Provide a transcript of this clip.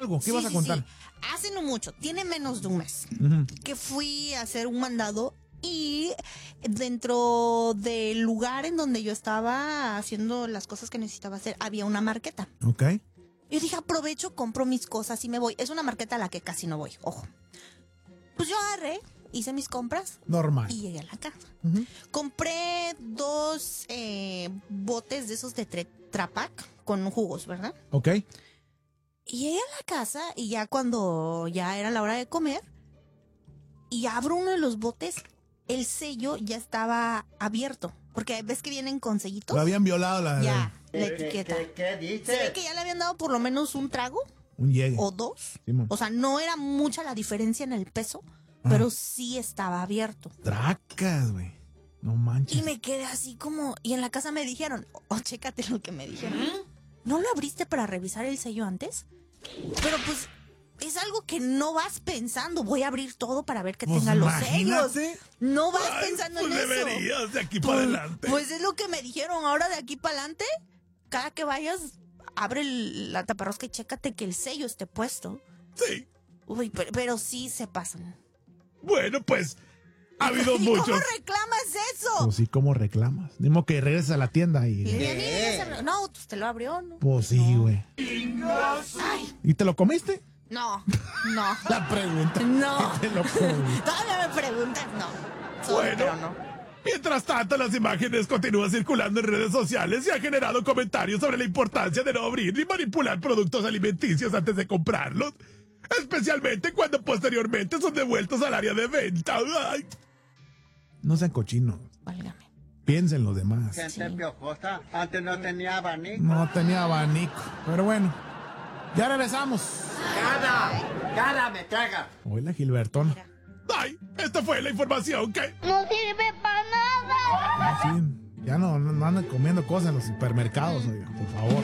algo. ¿Qué ibas a contar? Sí. Hace no mucho, tiene menos de un mes, que fui a hacer un mandado y dentro del lugar en donde yo estaba haciendo las cosas que necesitaba hacer, había una marqueta. Ok. Yo dije, aprovecho, compro mis cosas y me voy. Es una marqueta a la que casi no voy, ojo. Pues yo agarré, hice mis compras. Normal. Y llegué a la casa. Compré 2 botes de esos de Tetrapac con jugos, ¿verdad? Ok. Y llegué a la casa y ya cuando ya era la hora de comer, y abro uno de los botes, el sello ya estaba abierto. Porque ves que vienen con sellitos. Lo habían violado la etiqueta. ¿Qué dices? Se ve que ya le habían dado por lo menos un trago un llegue. o 2. Simón. O sea, no era mucha la diferencia en el peso, pero sí estaba abierto. Tracas, güey. No manches. Y me quedé así como... Y en la casa me dijeron, chécate lo que me dijeron. ¿No lo abriste para revisar el sello antes? Pero pues es algo que no vas pensando. Voy a abrir todo para ver que Pues tenga los imagínate. sellos. No vas pensando en eso. Deberías de aquí para adelante. Pues es lo que me dijeron. Ahora de aquí para adelante, cada que vayas, abre la taparrosca y chécate que el sello esté puesto. Sí. Uy, pero sí se pasan. Bueno, pues ha habido ¿Y muchos. cómo reclamas eso? Pues sí, ¿cómo reclamas? Dimo que regreses a la tienda y... No, pues te lo abrió, ¿no? Pues sí, güey. Ay, ¿Y te lo comiste? no. La pregunta. No. ¿Te lo comiste? Todavía me preguntas, no. Sorry, Bueno. pero no. Mientras tanto, las imágenes continúan circulando en redes sociales y han generado comentarios sobre la importancia de no abrir ni manipular productos alimenticios antes de comprarlos. Especialmente cuando posteriormente son devueltos al área de venta. Ay. No sean cochinos. Válgame. Piensen los demás. Gente piojosa. Antes no tenía abanico. No tenía abanico. Pero bueno, ya regresamos. Cada me traga. Hola, Gilbertón. Mira. Ay, esta fue la información que... No sirve para nada. Sí, ya no andan comiendo cosas en los supermercados, oiga, por favor.